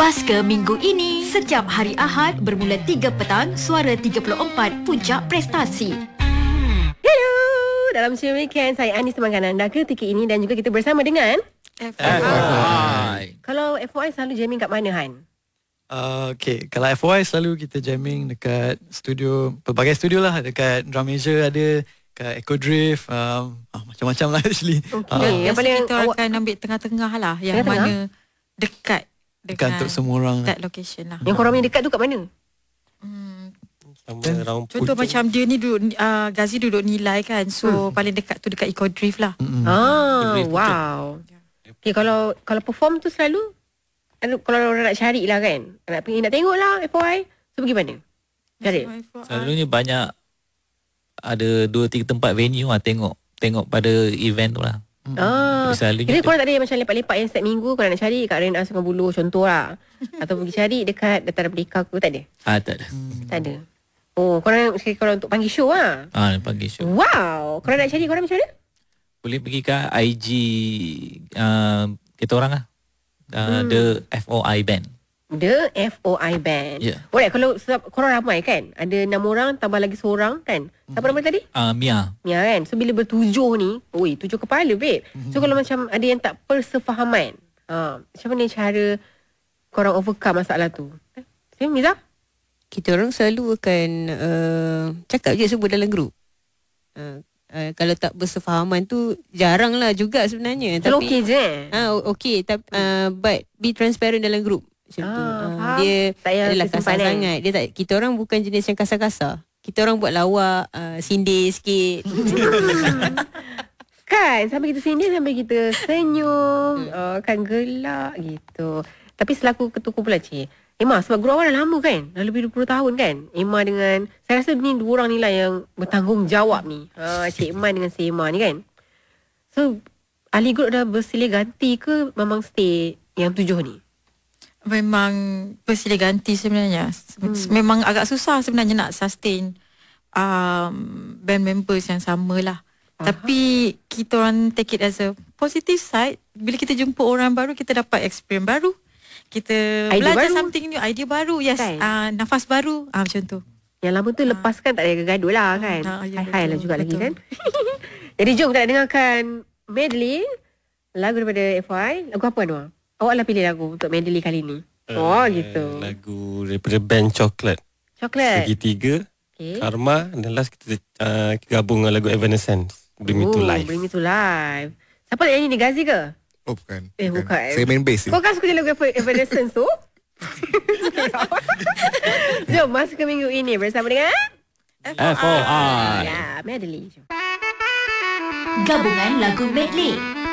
Baska minggu ini, setiap hari Ahad bermula 3 petang, Suara 34 Puncak Prestasi. Hello, dalam Chill Weekend saya Anis temankan anda ketika ini dan juga kita bersama dengan FYI. Kalau FYI selalu jamming kat mana, Han? Okay, kalau FYI selalu kita jamming dekat studio, pelbagai studio lah. Dekat Drum Asia ada, kat Echo Drift, macam-macam lah actually. Okay, yang paling kita akan ambil tengah-tengah lah, yang mana dekat dengan untuk semua orang that location lah. Yang korang punya dekat tu kat mana? Contoh macam dia ni duduk Ghazi duduk Nilai kan. So paling dekat tu dekat Eco Drift lah. Wow. Okay, kalau perform tu selalu kalau orang nak cari lah kan, nak tengok lah FYI, so pergi mana? Cari. Selalunya banyak, ada 2-3 tempat venue lah tengok pada event tu lah. Jadi korang tak ada macam lepak-lepak yang setiap minggu korang nak cari kat Arena Sungai Buloh contoh lah, atau pergi cari dekat Dataran Merdeka ke? Tak ada? Tak ada. Tak ada. Oh, korang untuk panggil show lah. Panggil show. Wow. Korang nak cari korang macam mana? Boleh pergi ke IG kita orang lah, The FOI Band. The FOI Band. Yeah. Alright, kalau korang ramai kan, ada 6 orang tambah lagi seorang kan. Siapa nama tadi? Mia kan. So bila bertujuh ni, 7 kepala babe. So kalau macam ada yang tak persefahaman, macam mana cara korang overcome masalah tu? Miza? Kita orang selalu akan cakap je sebut dalam grup. Kalau tak bersefahaman tu jarang lah juga sebenarnya. Tapi okey je. Okey, tapi but be transparent dalam grup. Macam tu. Dia tak adalah kasar sangat. Kita orang bukan jenis yang kasar-kasar. Kita orang buat lawak, sindir sikit. Kan, sampai kita sindir, sampai kita senyum, kan gelak gitu. Tapi selaku ketua kumpulan Cik Emma, sebab guru awal dah lama kan, dah lebih 20 tahun kan, Emma dengan, saya rasa ni 2 orang ni lah yang bertanggungjawab ni, Cik Emma dengan si Emma ni kan. So ahli grup dah bersilih ganti ke memang stay yang 7 ni? Memang bersilih ganti sebenarnya. Memang agak susah sebenarnya nak sustain band members yang sama lah. Tapi kita orang take it as a positive side. Bila kita jumpa orang baru, kita dapat experience baru, kita idea belajar baru. Something new, idea baru. Yes, kan? Nafas baru, macam tu. Yang lama tu lepaskan tak ada gaduh lah kan. Hai-hai lah juga betul. Lagi kan. Jadi jom kita nak dengarkan medley lagu daripada FY. Lagu apa Anwar? Awak lah pilih lagu untuk medley kali ni. Gitu. Lagu daripada band Coklat. Segitiga, Karma, dan last kita gabung dengan lagu Evanescence, Bring Me To Life. Bring Me To Life. Siapa nak nyanyi ni, Ghazi ke? Oh bukan. Bukan. Saya main bass. Kau kan suka lagu Evanescence tu? Jom masuk ke minggu ini bersama dengan FOI. Ya, medley. Gabungan lagu medley